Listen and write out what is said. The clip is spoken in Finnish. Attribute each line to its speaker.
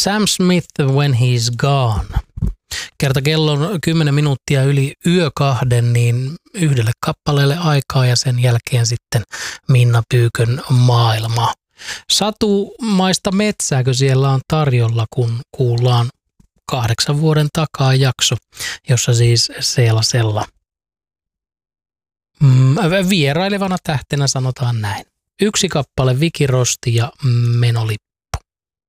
Speaker 1: Sam Smith, When He's Gone. Kerta kello on 10 minuuttia yli yökahden, niin yhdelle kappaleelle aikaa ja sen jälkeen sitten Minna Pyykön maailma. Satumaista metsääkö siellä on tarjolla, kun kuullaan 8 vuoden takaa jakso, jossa siis Seelasella vierailevana tähtenä sanotaan näin. Yksi kappale Viki Rosti ja Menolippu.